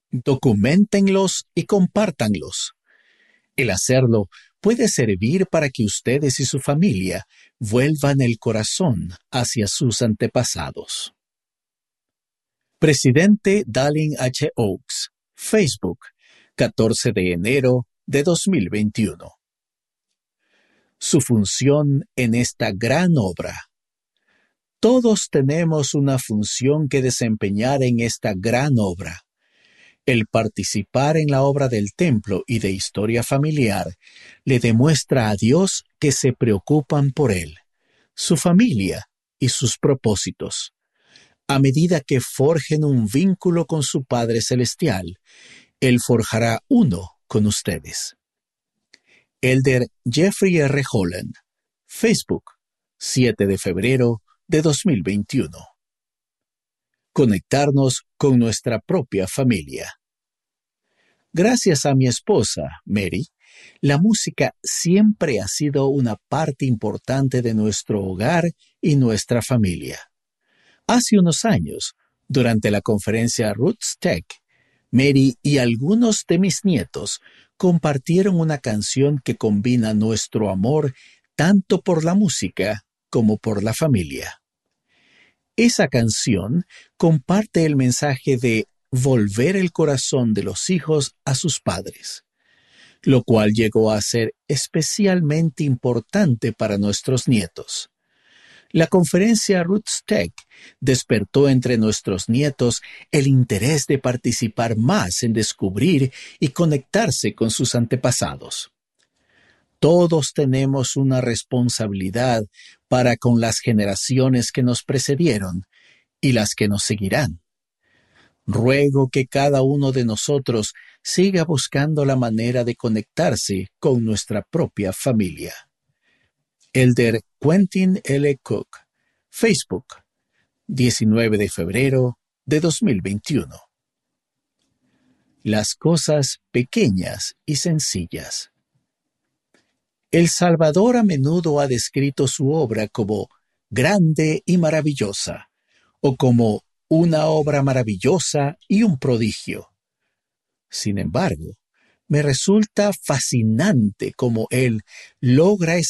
Documéntenlos y compártanlos. El hacerlo puede servir para que ustedes y su familia vuelvan el corazón hacia sus antepasados. Presidente Dallin H. Oaks, Facebook, 14 de enero de 2021. Su función en esta gran obra. Todos tenemos una función que desempeñar en esta gran obra. El participar en la obra del templo y de historia familiar le demuestra a Dios que se preocupan por él, su familia y sus propósitos. A medida que forjen un vínculo con su Padre Celestial, Él forjará uno con ustedes. Elder Jeffrey R. Holland, Facebook, 7 de febrero de 2021. Conectarnos con nuestra propia familia. Gracias a mi esposa, Mary, la música siempre ha sido una parte importante de nuestro hogar y nuestra familia. Hace unos años, durante la conferencia Roots Tech, Mary y algunos de mis nietos compartieron una canción que combina nuestro amor tanto por la música como por la familia. Esa canción comparte el mensaje de volver el corazón de los hijos a sus padres, lo cual llegó a ser especialmente importante para nuestros nietos. La conferencia Roots Tech despertó entre nuestros nietos el interés de participar más en descubrir y conectarse con sus antepasados. Todos tenemos una responsabilidad para con las generaciones que nos precedieron y las que nos seguirán. Ruego que cada uno de nosotros siga buscando la manera de conectarse con nuestra propia familia. Elder Quentin L. Cook, Facebook, 19 de febrero de 2021. Las cosas pequeñas y sencillas. El Salvador a menudo ha descrito su obra como grande y maravillosa, o como una obra maravillosa y un prodigio. Sin embargo, me resulta fascinante cómo Él logra